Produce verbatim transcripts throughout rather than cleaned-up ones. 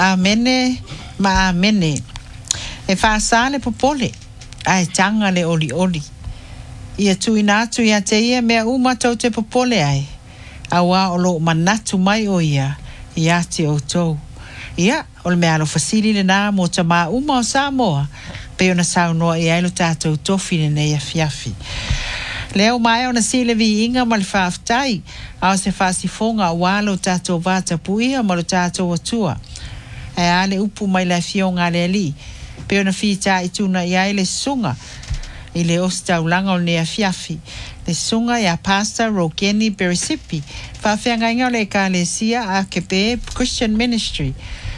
Amene, ma amene. E whaasale popole. Ai tanga le oli oli. Ia tui nātu ia te ia mea umatau te popole ai. Awa o lo manatu mai o ia. Ia te o tau. Ia, o le mea alo fasili le nā mo ta maa uma o Samoa. Pe ona saunoa i ailo tātou tofi ne nei a fiafi. Leo mai ona sile vi inga ma le whaaftai. Ao se whaasifonga walo tātou vata puia ma lo tātou atua. E ale upu mai la fionga le li. Pe ona whita i tuna i aile sunga. I le ostau langa o nea fiafi. Le sunga ia Pastor Rogeni Berisipi. Whawhianga inga le ka le sia a kepe Christian Ministry.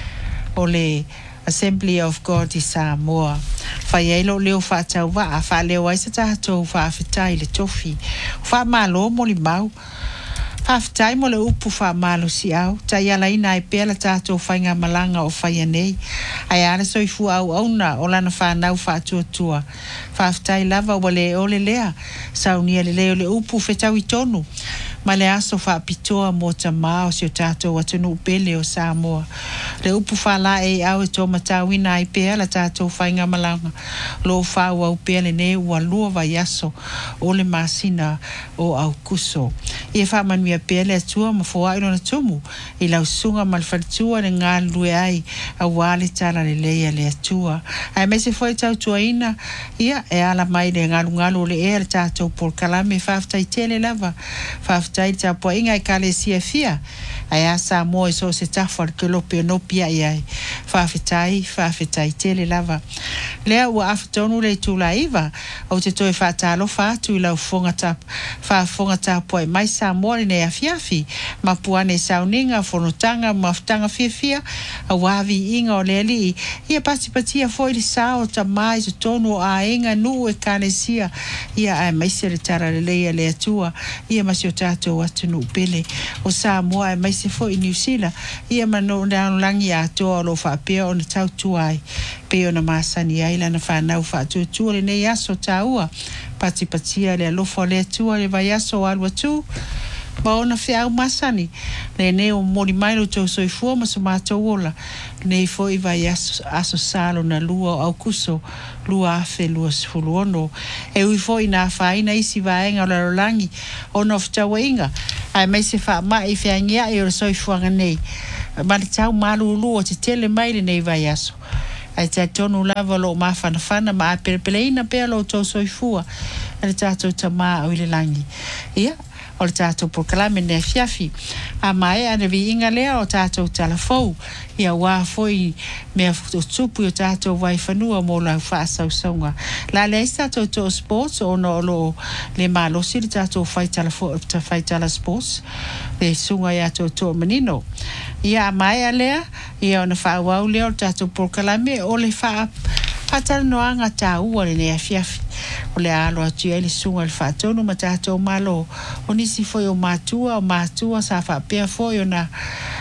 O le Assembly of God i Samoa. Whaielo leo whātau wa a whaleo aisa tātou whaafetai le tofi. Whaamalo mo li mau. Whaafetai mo le upu whaamalo si au. Tai ala ina e pēla tātou whainga malanga o whaianei. Ai ala soifu au auna o lana whanau whaatuatua. Whaafetai lava o le ole lea. Saunia le leo le upu whetau i tonu. Ma le aso whaapitoa mo ta maa o si o tātou atunu upele o Samoa. Le upu whala e au e tō matawina i pēla tātou whainga malanga. Lo whau au pēle ne ua lua vai aso o le masina o au kuso. I e whamanui a pēle atua ma fua ilo na tumu. I lau sunga malwhalitua le ngā lue ai a wale tala le leia le atua. Ai mese fwoi tau tua ina. Ia e ala mai le ngalu ngalu le e le tātou por kalame whaftai tele lava. Whaftai ta po inga i kale sia fia. Ai asa mo e so se tafar ke lope no pia iai. Whawhetai, whawhetai tele lava. Lea ua awhatonu le tula iwa. Au te toi whatalo whatu i lau whonga tap. Whafonga tapo e mai sa mori ne a fiafi. Ma puane sauninga, whonotanga, maftanga fia fia. A wavi inga o leli. Ia pati patia foi li sao ta mai to tonu a inga nu e kane sia. Ia ai maise le tara le leia le atua. Ia masi o tato atunu pele. O Samoa e maise foi New Zealand. Ia mano nao langi a toa lo whapea o na tau tuai. Peo na masani aila na whanau whatu tua le nei aso taua. Pati patia le alofa le tua le vai aso alwa tu. Ma ona whiau masani. Le ne o mori mailo tau soifua ma so mātou ola. Nei foi vai aso, aso salo na lua au kuso. Lua afe lua sifuru ono. E ui foi na whaina isi vaenga o la rolangi. Ono ftawa inga. Ai mai se wha mai i whiangia e o soifuanga nei. Mali tau malu lua te tele maile nei vai aso. Ai te tonu lava lo ma fana fana ma a perepeleina pea lo tau soifua. Ele tātou ta maa au ile langi. Ia. O le tātou por kalame ne fiafi. A mai ane vi inga lea o tātou talafou. Ia wā foi mea o tupu o tātou vai whanua mo lau whaasau saunga. La le is tātou to sports o no lo le malosi le tātou whai talafou ta whai tala sports. Le sunga ia to to manino. Ia mai a lea. Ia o na whaawau lea o tātou por kalame o le wha patala noanga tā ua le nea fiafi. O le alo atu e le sunga le whaatonu ma tātou malo. O nisi foi o mātua, o mātua sa whapea foi o na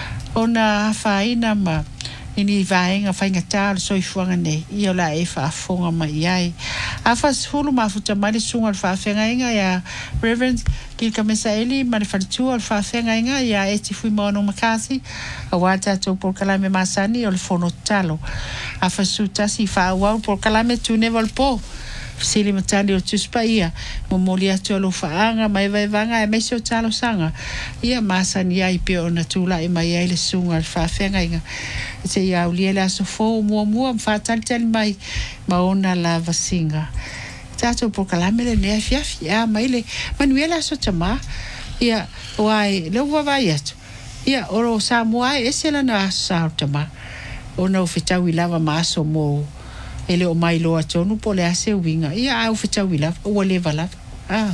o na whaina ma ini vaenga whainga tāle soifuanga nei. I o la e whaafonga ma iai. A whasfulu ma futa mai le sunga le whaafenga inga ia Reverend Kilka Mesaeli ma le whalitua le whaafenga inga ia eti fui maono makasi. A wā tātou por kalame masani o le fono talo. A whasutasi whaawau por kalame tu neval po. Sili matali o tuspa ia. Momoli atu alo whaanga, mai vai vanga e meso talo sanga. Ia masani ia i peo na tula e mai ai le sunga le whaafenga inga. E te ia ulia le aso fōu mua mua mwhatali tali mai maona la vasinga. Tātou por kalame le nea fiafi. Ia mai le manuela aso tama. Ia oai leo wawai atu. Ia oro Samoa e sela na aso sao tama. Ona o whetau i lava maaso mo ele o mai loa tonu po le ase winga. Ia au whetau i lava. Ua leva lava. Ah.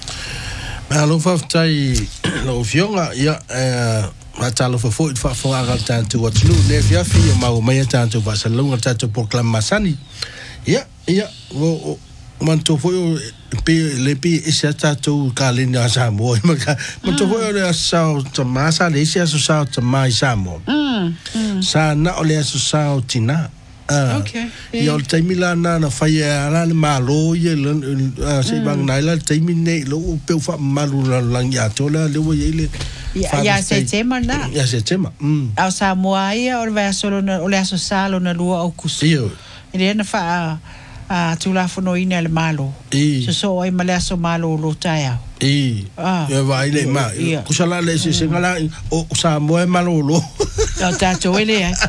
Ma lo whaftai lo fionga. Ia ma talo fa fo fa fo aga tanto wat lu ne via fi ma o mai tanto va sa lunga tanto proclamazione. Ia ia o man to fo pe le pe ese tanto kalina sa mo ma man to fo le sa to masa le ese so sa to mai sa mo. Mm. Sa na o le so sa tina. Ah. Okay. Ia o taimi la na na fai ala le malo ia le se bang na la taimi nei lo pe fa malu la lang ya to la le wo ile ia se tema na ia se tema au Samoa ia o le solo na o le aso salo na lua au kusu io ile na fa a tula fono ina le malo so so ai male aso malo lo taia e e vai le ma kusala le se singala o Samoa malo lo o tato ele ai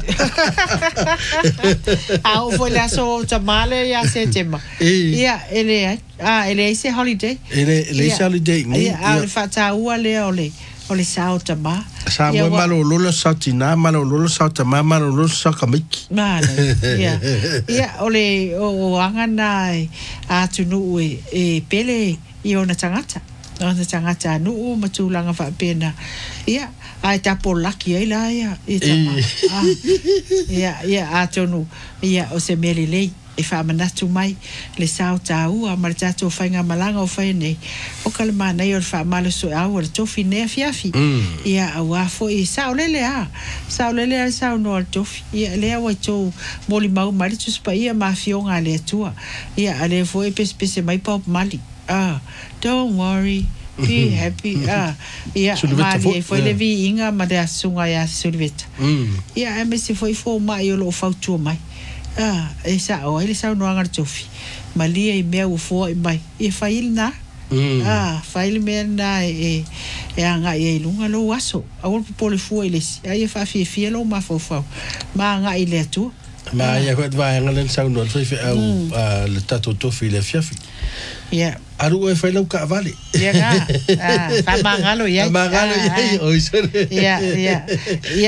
au foi le aso tamale ia se tema ia ele ai ah ele se holiday ele ele se holiday ia au fa ta ua le ole o le sao tama Samoa malolo lo satina malolo lo satama malolo lo sakamiki mana ia ia ole o angana a tunu e e pele i ona tangata ona tangata no matulanga fa pena ia ai tapo laki ai la ia ia ia a tunu ia o se melile e fa manatu mai le sao tau a martato fainga malanga o faine o kalma nei o fa malo so a o tofi ne fiafi ia a wa fo i sao lele a sao lele a sao no tofi ia le wa to moli mau mali tu spa ia ma fionga le tua ia ale fo e pes pes mai pop mali ah don't worry be happy ah ia mali foi le vi inga ma de asunga ya sulveta ia e me se foi fo mai o lo fautu mai ah esa o ele sa no angar tofi malia i mea u fo i mai e fail na ah fail me na e e anga e lunga lo waso au pole fu ele ai fa fi fi lo ma fo fo ma nga ile tu ma ia ko vai nga len sa no foi fe au le tato tofi le fiafi ia aru e fail ka vale ia ga ah fa mangalo ia mangalo ia o isere ia ia ia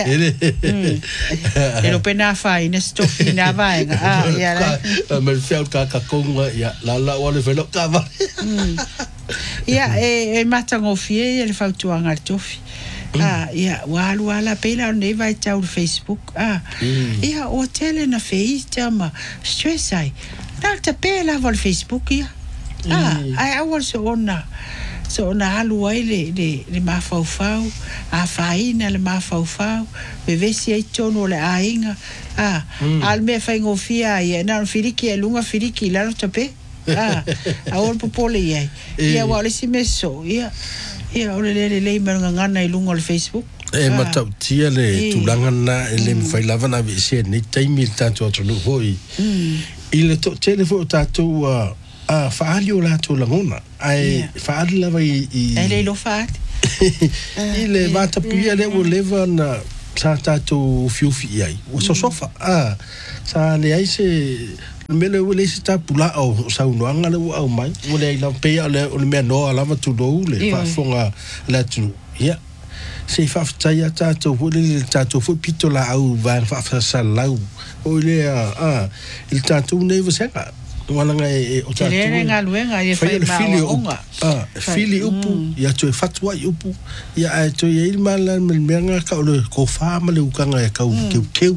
e lo pena fa ina stofi na vai ah ia la me fiau ka ka konga ia la la o le fail ka vale ia e e matango fie ele fa tu anga tofi ah ia walu ala pela nei vai tau Facebook ah ia o tele na face chama stress ai dalta pela vol Facebook ia ah ai awal so ona so na alu ai le le le mafaufau a faina le mafaufau be vesi ai tono le ainga ah al me faingo fia ia na filiki e lunga filiki la no tape ah awal popole ia ia wale si meso ia ia ole le le le mer ngana i lunga le Facebook e matau tia le tulanga na ele me lava na vesi ni taimi tanto otro no hoi ile to telefo tatu ah faali o la to la ngona ai faali la vai i ele lo faali ile mata puia le o leva na sa tato fiufi ai o so sofa ah sa le ai se mele o le se ta pula o sa uno anga le o mai o le la pe le o me no ala tu do le fa fonga la tu ya se fa tsaia tato o le tato fo pitola au va fa sa lau o le ah il tato ne voseka wala e o tatu ele nga luenga e fai ma ah fili upu ya to fatwa upu ya to ye mala mel menga ka o ko fa male ukanga e ka ke ke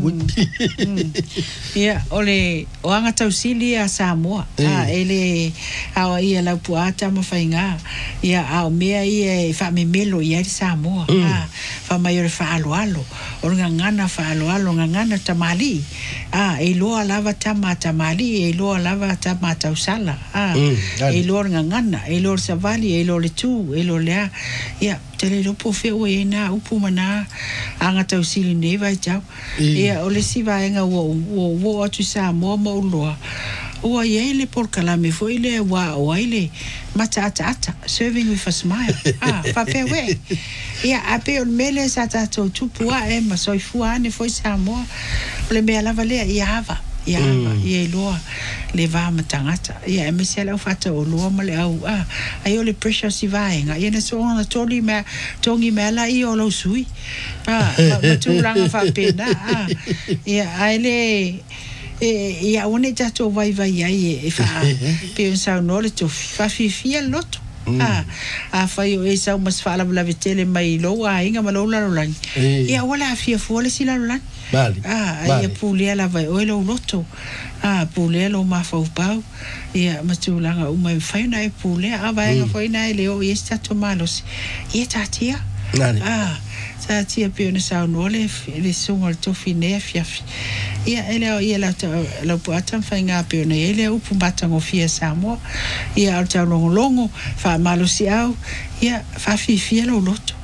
ya ole o anga tau sili a Samoa ah ele a ia la puata ma fainga ya a me ai fa me melo ya Samoa ah fa maior fa alo alo o ngana fa alo alo ngana tamali ah e lo lava tama tamali e lo lava tama tausala ah e lo ngana e lo savali e lo le tu e lo le ya tele lo po fe o e na upu mana anga tau sili ne vai tau e o le si vai nga wo wo wo atu sa mo mo lo o ye le por kala me foi le wa o ile mata ata ata serving with a smile ah fa pe we ya ape on mele sa ta to tu pua e ma so fuane foi sa mo le me la vale ya va ya ye lo le va matangata ya me se la fata o lo ma le au ah ai o le pressure si vai nga ye na so na toli me tongi me la i o lo sui ah ma tu langa fa pena ah ya ai le e ia one tato vai vai ai e fa pe sa no le to fa fi fi el lot ah a fa yo e sa mas fa la la vetele mai lo a inga ma lo la lo lan ia wala fi fo le si la lo lan vale ah ia pulia la vai o lo loto ah pulia lo ma fa pau ia ma tu langa o mai fa na e pulia a vai nga fa na le o e sta to malos ia tatia ah sa tia pe na sa no le le sunga to fine fiafi ia ele ia la la puata fainga pe na ele o pumbata ngo fia Samoa ia al tau longo longo fa malusi au ia fa fi fi lo loto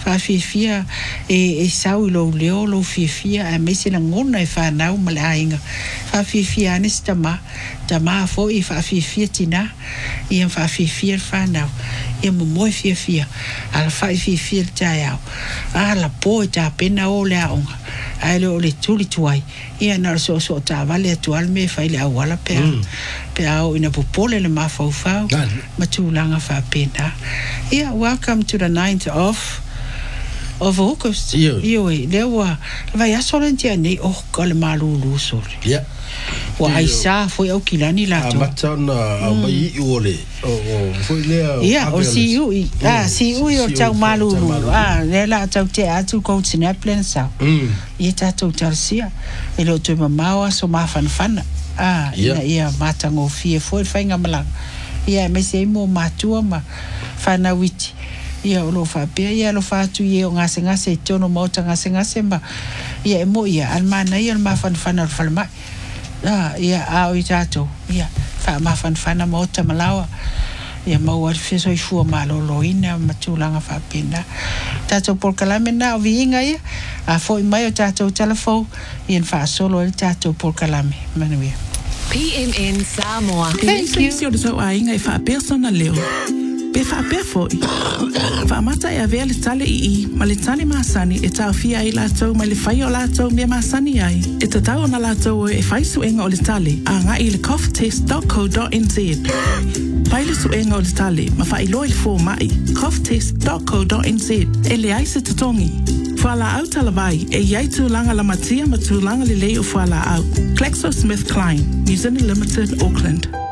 fa fia fia e e sau lo leo lo fia fia a me se na ngona e fa nau malainga fa fia fia ne stama tama fo i fa fia fia tina i fa fia fia fa nau i mo mo fia fia ala fa fia fia taiao ala po ta pena o le aonga ai lo le tuli tuai i na so so ta vale tu al me fa ile awala pe pe au ina popole le ma fa fa ma tu langa fa pena yeah welcome to the ninth of of August io e le wa vai a solentia nei o kale malulu sori yeah wa aisa foi au kilani la to matana mai iole o foi le yeah o si u ah si u o tau malulu ah le la tau te atu ko tsina plan sa i tatu tarsia e lo tu mamawa so ma fan fan ah ia ia matango fie foi fainga malang ia me se mo matua ma fana witi ia lo fa pe ia lo fa tu ia ngase ngase tono mo tanga ngase ma ia mo ia almana ia ma fan fan al falma ah ia au tato ia fa ma fan fan mo tamalawa ia ma wa fiso i fu ma lo lo ina ma tulanga fa pena tato por kalame na vinga ia a foi mai tato telefone ia fa solo el tato por kalame manuia P M N Samoa. Thank you. Sio so ainga fa persona leo. Pe fa pe foi. Fa mata e avea le tale i ma le tale masani e tau fia i la tau ma le fai o la tau me masani ai. E te tau na la tau e fai suenga o le tale a nga i le cough test dot co dot n z. Pai le suenga o le tale ma fai loi le fo mai cough test dot co dot n z e le ai se tatongi. Fala au talavai e iai tūlanga la matia ma tūlanga le lei o fala au. GlaxoSmithKline, New Zealand Limited, Auckland.